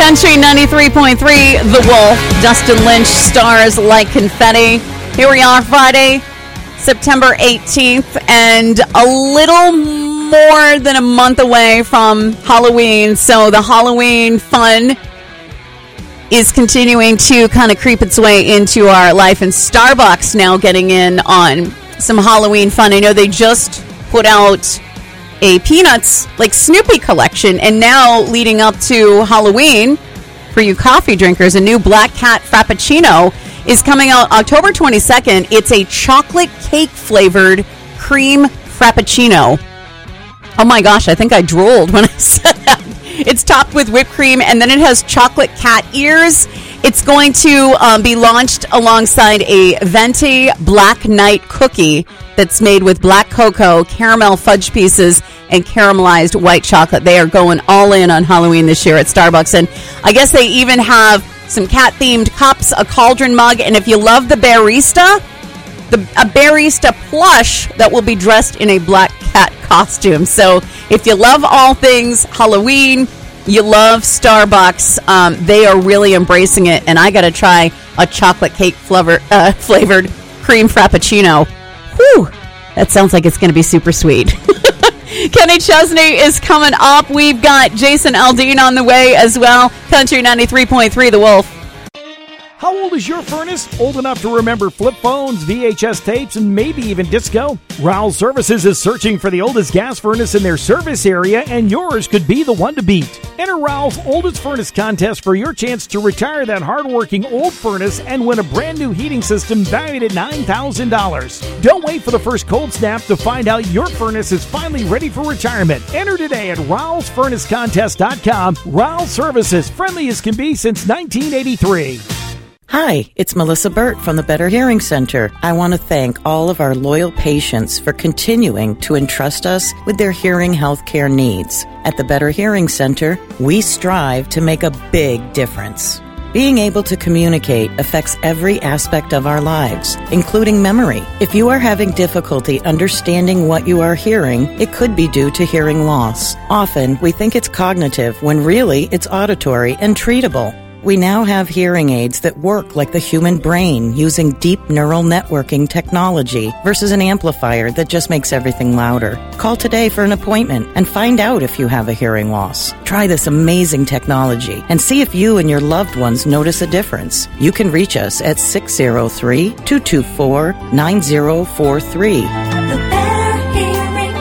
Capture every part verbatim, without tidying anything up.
Country ninety-three point three, The Wolf. Dustin Lynch, Stars Like Confetti. Here we are, Friday, September eighteenth, and a little more than a month away from Halloween. So the Halloween fun is continuing to kind of creep its way into our life, and Starbucks now getting in on some Halloween fun. I know they just put out a Peanuts, like Snoopy collection, and now leading up to Halloween, for you coffee drinkers, a new Black Cat Frappuccino is coming out October twenty-second. It's a chocolate cake flavored cream Frappuccino. Oh my gosh, I think I drooled when I said that. It's topped with whipped cream, and then it has chocolate cat ears. It's going to um, be launched alongside a Venti Black Knight cookie that's made with black cocoa, caramel fudge pieces, and caramelized white chocolate. They are going all in on Halloween this year at Starbucks. And I guess they even have some cat-themed cups, a cauldron mug, and if you love the barista, the, a barista plush that will be dressed in a black cat costume. So if you love all things Halloween, you love Starbucks, um, they are really embracing it. And I got to try a chocolate cake flavor, uh, flavored cream Frappuccino. Whew, that sounds like it's going to be super sweet. Kenny Chesney is coming up. We've got Jason Aldean on the way as well. Country ninety-three point three, The Wolf. How old is your furnace? Old enough to remember flip phones, V H S tapes, and maybe even disco? Rowell Services is searching for the oldest gas furnace in their service area, and yours could be the one to beat. Enter Rowell's Oldest Furnace Contest for your chance to retire that hardworking old furnace and win a brand new heating system valued at nine thousand dollars. Don't wait for the first cold snap to find out your furnace is finally ready for retirement. Enter today at Rowells Furnace Contest dot com. Rowell Services, friendly as can be since nineteen eighty-three. Hi, it's Melissa Burt from the Better Hearing Center. I want to thank all of our loyal patients for continuing to entrust us with their hearing health care needs. At the Better Hearing Center, we strive to make a big difference. Being able to communicate affects every aspect of our lives, including memory. If you are having difficulty understanding what you are hearing, it could be due to hearing loss. Often, we think it's cognitive when really it's auditory and treatable. We now have hearing aids that work like the human brain using deep neural networking technology versus an amplifier that just makes everything louder. Call today for an appointment and find out if you have a hearing loss. Try this amazing technology and see if you and your loved ones notice a difference. You can reach us at six oh three, two two four, nine oh four three. The Better Hearing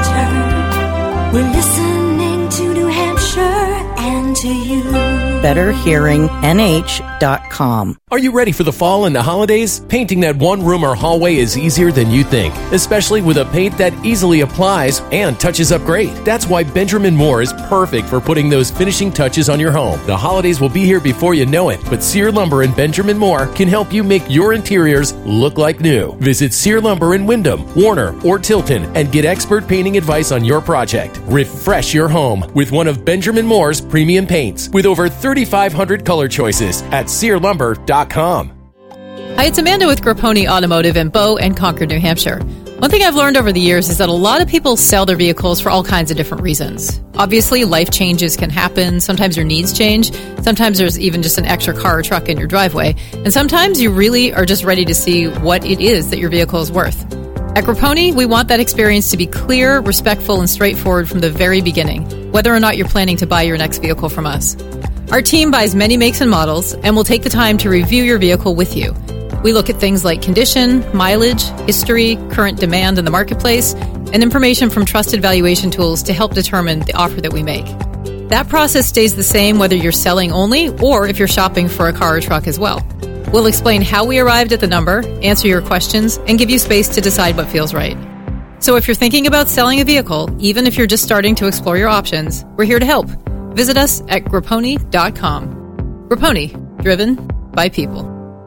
Center. We're listening to New Hampshire and to you. better hearing N H dot com. Are you ready for the fall and the holidays? Painting that one room or hallway is easier than you think, especially with a paint that easily applies and touches up great. That's why Benjamin Moore is perfect for putting those finishing touches on your home. The holidays will be here before you know it, but Sear Lumber and Benjamin Moore can help you make your interiors look like new. Visit Sear Lumber in Wyndham, Warner, or Tilton and get expert painting advice on your project. Refresh your home with one of Benjamin Moore's premium paints with over thirty-five hundred color choices at sear lumber dot com. Hi, it's Amanda with Grapponi Automotive in Bow and Concord, New Hampshire. One thing I've learned over the years is that a lot of people sell their vehicles for all kinds of different reasons. Obviously, life changes can happen. Sometimes your needs change. Sometimes there's even just an extra car or truck in your driveway. And sometimes you really are just ready to see what it is that your vehicle is worth. At Grapponi, we want that experience to be clear, respectful, and straightforward from the very beginning, whether or not you're planning to buy your next vehicle from us. Our team buys many makes and models, and will take the time to review your vehicle with you. We look at things like condition, mileage, history, current demand in the marketplace, and information from trusted valuation tools to help determine the offer that we make. That process stays the same whether you're selling only or if you're shopping for a car or truck as well. We'll explain how we arrived at the number, answer your questions, and give you space to decide what feels right. So if you're thinking about selling a vehicle, even if you're just starting to explore your options, we're here to help. Visit us at grapponi dot com. Grapponi, driven by people.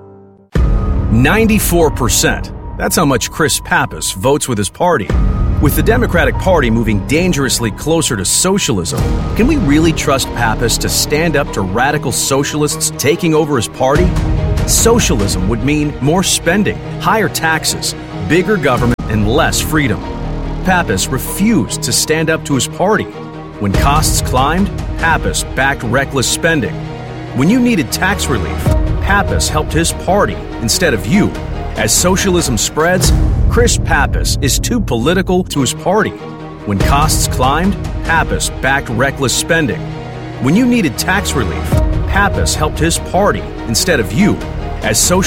ninety-four percent. That's how much Chris Pappas votes with his party. With the Democratic Party moving dangerously closer to socialism, can we really trust Pappas to stand up to radical socialists taking over his party? Socialism would mean more spending, higher taxes, bigger government, and less freedom. Pappas refused to stand up to his party. When costs climbed, Pappas backed reckless spending. When you needed tax relief, Pappas helped his party instead of you. As socialism spreads, Chris Pappas is too political to his party. When costs climbed, Pappas backed reckless spending. When you needed tax relief, Pappas helped his party instead of you. As social